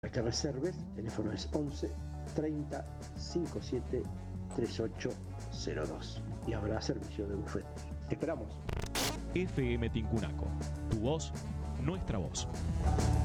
Para que reserves, el teléfono es 11 30 57 3802 y habrá servicio de buffet. Te esperamos. FM Tincunaco, tu voz, nuestra voz.